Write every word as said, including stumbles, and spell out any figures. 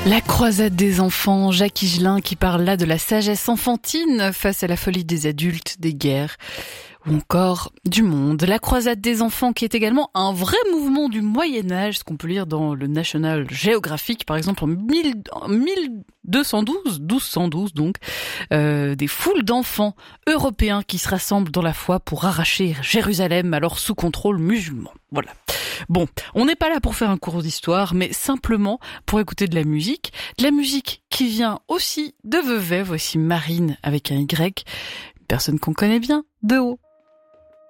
La croisade des enfants, Jacques Higelin qui parle là de la sagesse enfantine face à la folie des adultes, des guerres ou encore du monde. La croisade des enfants qui est également un vrai mouvement du Moyen-Âge, ce qu'on peut lire dans le National Geographic par exemple en mille deux cent douze, douze cent douze donc, euh, des foules d'enfants européens qui se rassemblent dans la foi pour arracher Jérusalem alors sous contrôle musulman. Voilà. Bon, on n'est pas là pour faire un cours d'histoire, mais simplement pour écouter de la musique. De la musique qui vient aussi de Vevey. Voici Marine avec un Y, une personne qu'on connaît bien de haut.